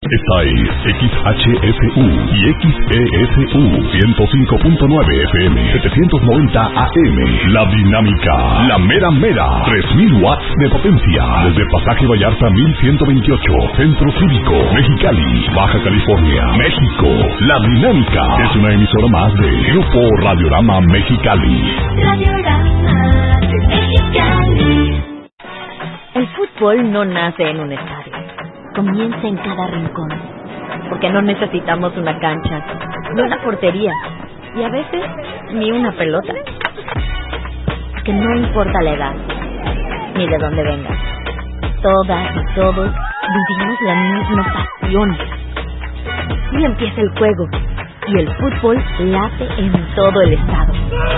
Esta es XHSU y XESU 105.9 FM 790 AM. La Dinámica, la mera mera, 3000 watts de potencia. Desde Pasaje Vallarta 1128, Centro Cívico, Mexicali, Baja California, México. La Dinámica es una emisora más de Grupo Radiorama Mexicali. Radiorama Mexicali. El fútbol no nace en un estadio, comienza en cada rincón, porque no necesitamos una cancha, ni una portería, y a veces ni una pelota. Que no importa la edad, ni de dónde vengas, todas y todos vivimos la misma pasión. Y empieza el juego, y el fútbol late en todo el estado.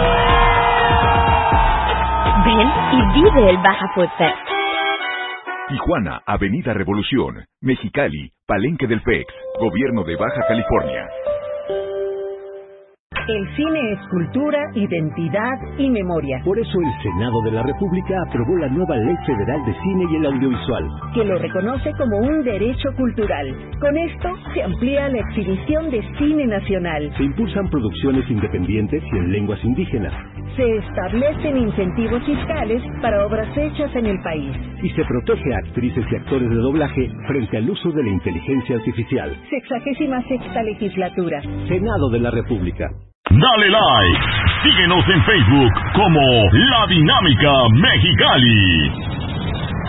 Ven y vive el Baja Food Fest. Tijuana, Avenida Revolución, Mexicali, Palenque del FEX, Gobierno de Baja California. El cine es cultura, identidad y memoria. Por eso el Senado de la República aprobó la nueva Ley Federal de Cine y el Audiovisual, que lo reconoce como un derecho cultural. Con esto se amplía la exhibición de cine nacional. Se impulsan producciones independientes y en lenguas indígenas. Se establecen incentivos fiscales para obras hechas en el país. Y se protege a actrices y actores de doblaje frente al uso de la inteligencia artificial. 66ª legislatura. Senado de la República. Dale like. Síguenos en Facebook como La Dinámica Mexicali.